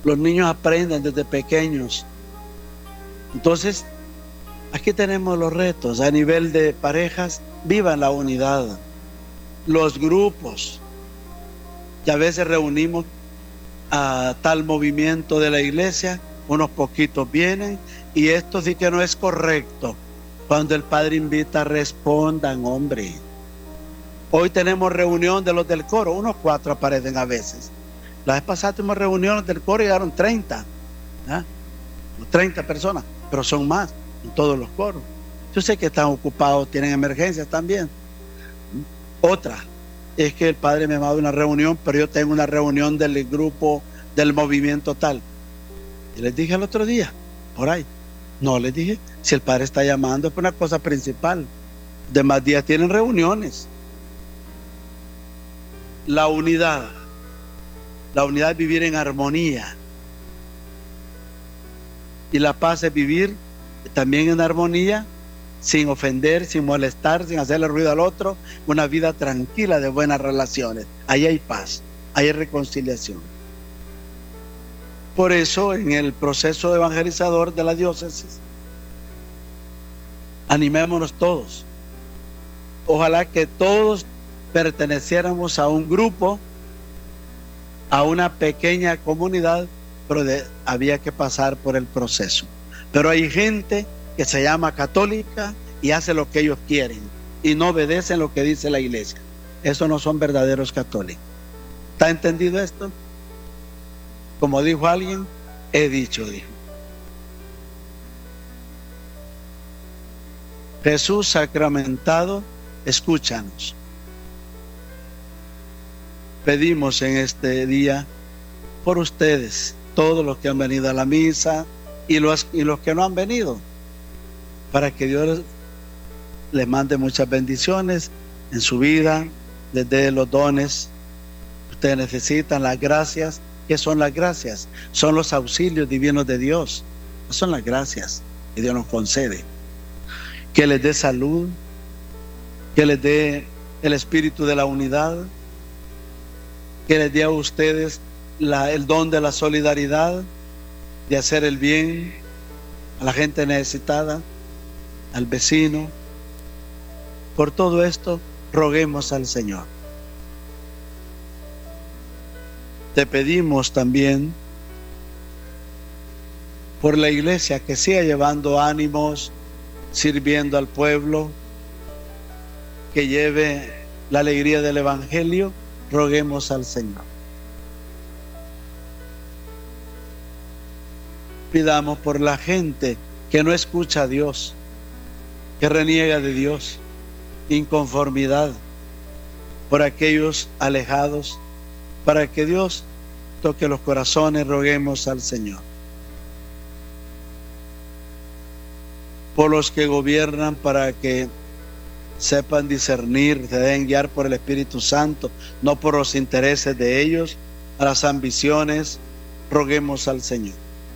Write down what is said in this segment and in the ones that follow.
Los niños aprenden desde pequeños. Entonces, aquí tenemos los retos. A nivel de parejas, vivan la unidad. Los grupos, que a veces reunimos a tal movimiento de la iglesia, unos poquitos vienen, y esto sí que no es correcto. Cuando el padre invita, respondan, hombre. Hoy tenemos reunión de los del coro, unos 4 aparecen a veces. La vez pasada tuvimos reuniones del coro y llegaron 30, 30 personas, pero son más en todos los coros. Yo sé que están ocupados, tienen emergencias también. Otra es que el padre me ha dado una reunión, pero yo tengo una reunión del grupo, del movimiento tal. Y les dije el otro día, por ahí, no les dije, si el padre está llamando es por una cosa principal. Demás días tienen reuniones. La unidad es vivir en armonía. Y la paz es vivir también en armonía, sin ofender, sin molestar, sin hacerle ruido al otro, una vida tranquila de buenas relaciones. Ahí hay paz, ahí hay reconciliación. Por eso, en el proceso evangelizador de la diócesis, animémonos todos. Ojalá que todos perteneciéramos a un grupo, a una pequeña comunidad, pero había que pasar por el proceso. Pero hay gente que se llama católica y hace lo que ellos quieren y no obedecen lo que dice la iglesia. Esos no son verdaderos católicos. ¿Está entendido esto? Como dijo alguien, he dicho, dijo. Jesús sacramentado, escúchanos. Pedimos en este día por ustedes, todos los que han venido a la misa y los que no han venido, para que Dios les mande muchas bendiciones en su vida, les dé los dones que ustedes necesitan, las gracias. ¿Qué son las gracias? Son los auxilios divinos de Dios. Son las gracias que Dios nos concede. Que les dé salud, que les dé el espíritu de la unidad, que les dé a ustedes el don de la solidaridad, de hacer el bien a la gente necesitada, al vecino. Por todo esto, roguemos al Señor. Te pedimos también por la iglesia que siga llevando ánimos, sirviendo al pueblo, que lleve la alegría del evangelio. Roguemos al Señor. Pidamos por la gente que no escucha a Dios, que reniega de Dios, inconformidad, por aquellos alejados, para que Dios toque los corazones. Roguemos al Señor. Por los que gobiernan, para que sepan discernir, se dejen guiar por el Espíritu Santo, no por los intereses de ellos, a las ambiciones. Roguemos al Señor.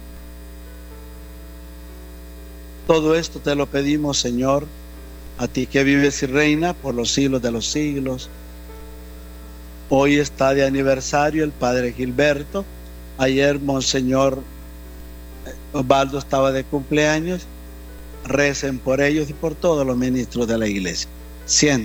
Todo esto te lo pedimos, Señor, a ti que vives y reinas por los siglos de los siglos. Hoy está de aniversario el Padre Gilberto. Ayer Monseñor Osvaldo estaba de cumpleaños. Recen por ellos y por todos los ministros de la iglesia. Siéntate.